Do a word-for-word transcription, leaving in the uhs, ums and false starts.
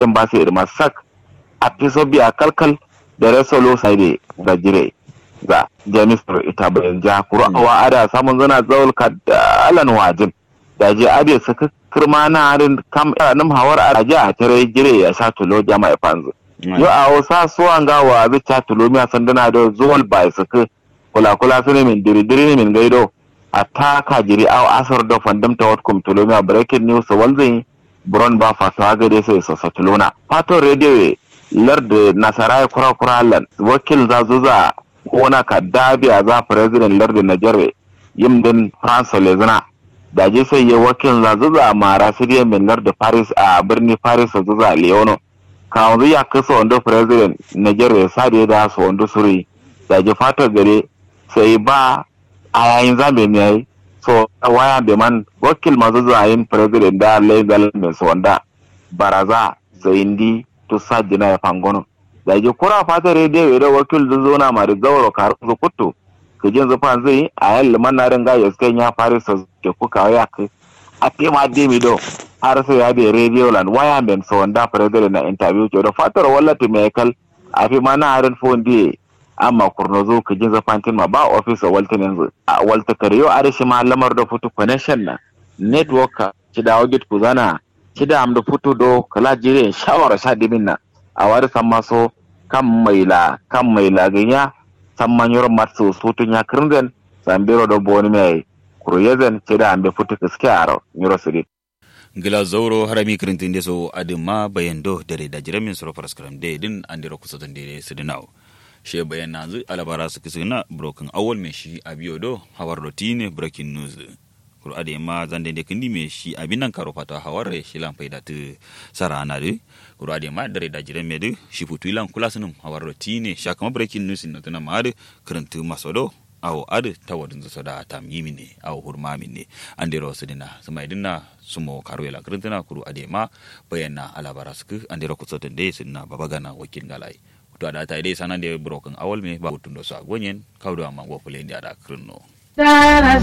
embassy da masak a fiso biya kalkal da resolo sai da gajire ga jamisar ita bayan ja kurawa ada samun zana zaul kadalan wajin da je abe suka kirma na harin kam nim hawar araje a tare gire ya sha tulo jama'a fanzu yo a wasa suwan gawa bi cha tulo mi sandana da zuwal bai suka kula kula sune min diri diri min gaido ataka jiri aw asar da fandam ta watkum tulo mi breaking news walzin buron ba fata ga dai sai sa tulona fato radio lard nasarai kura kura lan wakil za zuza kona ka dabiya za president lard Nigeria yimdin France lezana da je sai ya wakil za zuza mara siriya min lard Paris a birni Paris zuza Leono kawo ya kasa wanda president Nigeria sade da su wanda suri da je fata gare sai ba a yayin zamani yayi so waya da man wakil mazu zuwa yin president da legal mai su wanda baraza zaindi to sajina ya fangono da je kura fata radio da wakil da zo na ma da zawaro kar su kutto ke jin zufan zai a yan liman na ringa ya suka ya fara su ke kuka ya kai a tema demi do har sai ya da radio land waya men so wanda president na interview to da fatar wallati mai kal a fi mana harin phone die amma kurnozo ka jin zafantin ma ba office waltin yanzu a walta kariyo a rishi ma lamar da futu connection na network ci da wagit ku zana ci da am da futu do kala jire shawara sha dibin na a wari san maso kan maila kan maila ganya san manyor matsu sutun ya kirnden san biro do boni mai kuruyezen ci da am da futu kiskaro nyoro sidi gila zauro harami kirintin deso adima bayendo dare da jiramin soro paraskram de din andiro kusotan de sidinaw she bayan nanzu alabara su kisina broken awol me shi abiyodo hawar rotine breaking news kuro ade ma zande de kindi me shi abinan karo fata hawar shi lan faida tu sarana de kuro ade ma dare da jire me de shi futuilan kulasinum hawar rotine shakama breaking news no tana ma de karantu masodo aw ade tawadun so da tam yimine aw hurmamine andero sidina sama idina sumo karwela karantuna kuro ade ma bayan na alabara su andero kusotan de sidina babagana wakil galai to ada ta dai sanan da broken awal me ba hutun da su agonyen kawdo amma go fulen da da krino